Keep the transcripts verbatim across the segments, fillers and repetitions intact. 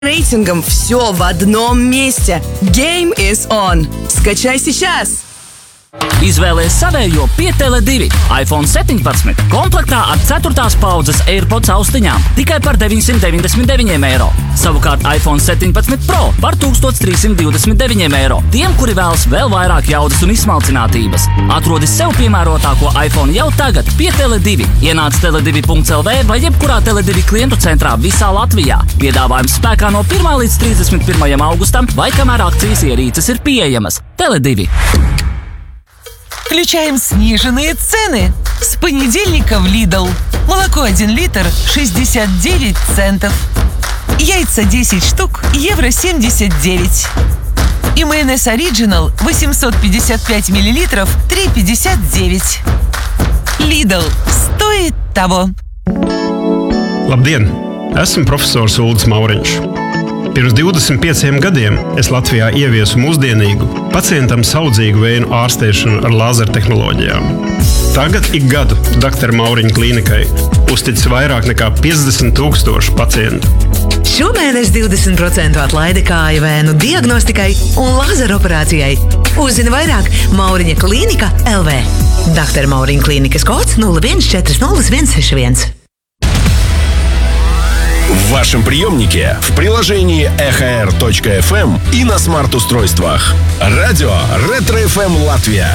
рейтингом все в одном месте. Game is on. Скачай сейчас! Izvēlies savējo pie Tele divi. iPhone septiņpadsmit komplektā ar ceturtās paudzes AirPods austiņām tikai par deviņsimt deviņdesmit deviņiem eiro. Savukārt iPhone septiņpadsmit Pro par tūkstoš trīs simt divdesmit deviņiem eiro. Tiem, kuri vēlas vēl vairāk jaudas un izsmalcinātības. Atrodi sev piemērotāko iPhone jau tagad pie Tele divi. Ienāc tele divi punkts el vē vai jebkurā Tele divi klientu centrā visā Latvijā. Piedāvājums spēkā no pirmā līdz trīsdesmit pirmajam augustam vai kamēr akcijas ierīces ir pieejamas. Tele divi. Включаем сниженные цены. С понедельника в Lidl. Молоко один литр шестьдесят девять центов. Яйца десять штук евро семьдесят девять. И майонез Original восемьсот пятьдесят пять миллилитров три пятьдесят девять. Lidl. Стоит того. Labdien! Esmu profesors Ulris Mauriņš. Pirms divdesmit pieciem gadiem es Latvijā ieviesu mūsdienīgu, pacientam saudzīgu vēju ārstēšanu ar lāzertehnoloģijām. Tagad ik gadu doktora Mauriņa klīnikai uzticas vairāk nekā piecdesmit tūkstoši pacientu. Šomēnes divdesmit procentu atlaide kāju vēnu diagnostikai un lazeroperācijai. Uzzini vairāk Mauriņa klīnika el vē. doktora Mauriņa klīnikas kods nulle viens četri nulle viens seši viens. В вашем приемнике, в приложении эхо эр точка эф эм и на смарт-устройствах. Радио Ретро эф эм Латвия.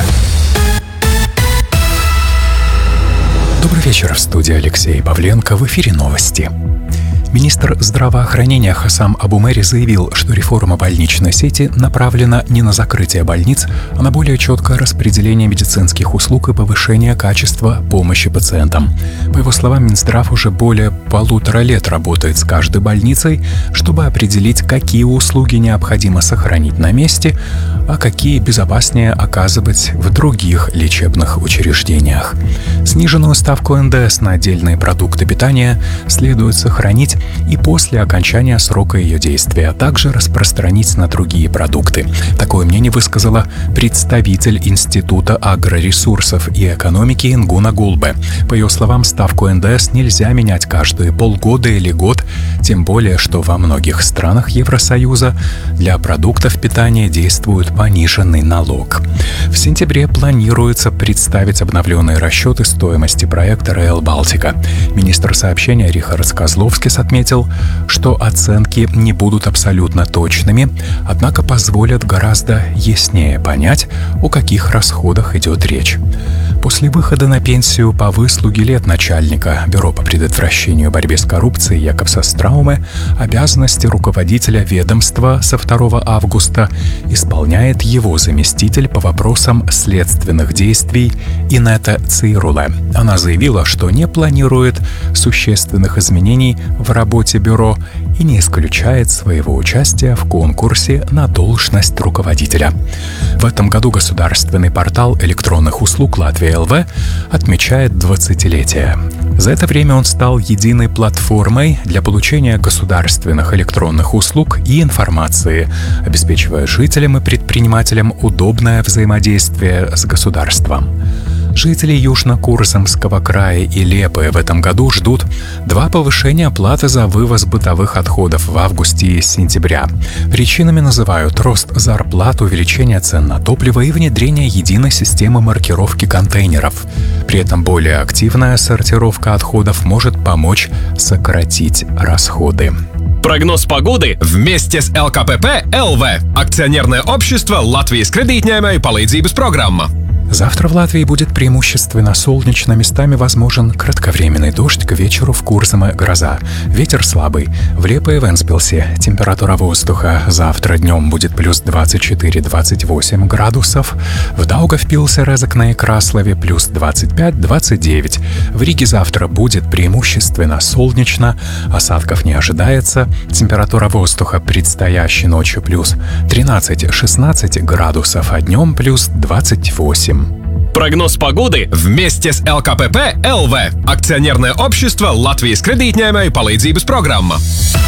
Добрый вечер, в студии Алексей Павленко, в эфире новости. Министр здравоохранения Хасам Абумери заявил, что реформа больничной сети направлена не на закрытие больниц, а на более четкое распределение медицинских услуг и повышение качества помощи пациентам. По его словам, Минздрав уже более полутора лет работает с каждой больницей, чтобы определить, какие услуги необходимо сохранить на месте, а какие безопаснее оказывать в других лечебных учреждениях. Сниженную ставку эн дэ эс на отдельные продукты питания следует сохранить и после окончания срока ее действия, а также распространить на другие продукты. Такое мнение высказала представитель Института агроресурсов и экономики Ингуна Гулбе. По ее словам, ставку эн дэ эс нельзя менять каждые полгода или год, тем более, что во многих странах Евросоюза для продуктов питания действует пониженный налог. В сентябре планируется представить обновленные расчеты стоимости проекта Rail Baltica. Министр сообщения Рихард Козловскис отметил, что оценки не будут абсолютно точными, однако позволят гораздо яснее понять, о каких расходах идет речь. После выхода на пенсию по выслуге лет начальника Бюро по предотвращению и борьбе с коррупцией Якобса Страуме обязанности руководителя ведомства со второго августа исполняет его заместитель по вопросам следственных действий Инета Цируле. Она заявила, что не планирует существенных изменений в работе бюро и не исключает своего участия в конкурсе на должность руководителя. В этом году государственный портал электронных услуг Латвия эл вэ отмечает двадцатилетие. За это время он стал единой платформой для получения государственных электронных услуг и информации, обеспечивая жителям и предпринимателям удобное взаимодействие с государством. Жители Южно-Курзамского края и Лепы в этом году ждут два повышения платы за вывоз бытовых отходов в августе и сентября. Причинами называют рост зарплат, увеличение цен на топливо и внедрение единой системы маркировки контейнеров. При этом более активная сортировка отходов может помочь сократить расходы. Прогноз погоды вместе с эл ка пэ пэ эл вэ. Акционерное общество Латвijas kredītņēmēju palīdzības программа. Завтра в Латвии будет преимущественно солнечно, местами возможен кратковременный дождь, к вечеру в Курзаме гроза. Ветер слабый. В Лепе и Вентспилсе температура воздуха завтра днем будет плюс двадцать четыре - двадцать восемь градусов. В Даугавпилсе, Резекне и Краслове плюс двадцать пять - двадцать девять. В Риге завтра будет преимущественно солнечно, осадков не ожидается. Температура воздуха предстоящей ночью плюс тринадцать - шестнадцать градусов, а днем плюс двадцать восемь. Прогноз погоды вместе с эл ка пэ пэ эл вэ. Акционерное общество Латвijas kredītņēmēju palīdzības программа.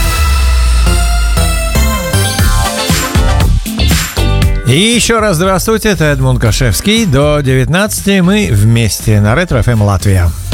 И еще раз здравствуйте, это Эдмунд Кашевский. До девятнадцати мы вместе на Ретро эф эм Латвия.